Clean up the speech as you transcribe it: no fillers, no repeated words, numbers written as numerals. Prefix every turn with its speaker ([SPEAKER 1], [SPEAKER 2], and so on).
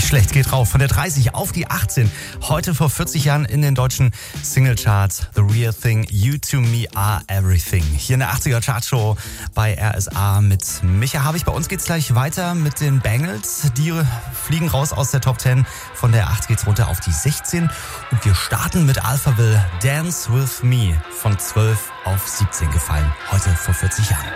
[SPEAKER 1] Nicht schlecht, geht rauf. Von der 30 auf die 18. Heute vor 40 Jahren in den deutschen Singlecharts. The Real Thing, You to Me Are Everything. Hier in der 80er Chartshow bei RSA mit Micha Havig. Bei uns geht's gleich weiter mit den Bangles. Die fliegen raus aus der Top 10. Von der 8 geht's runter auf die 16. Und wir starten mit Alphaville. Dance With Me von 12 auf 17 gefallen. Heute vor 40 Jahren.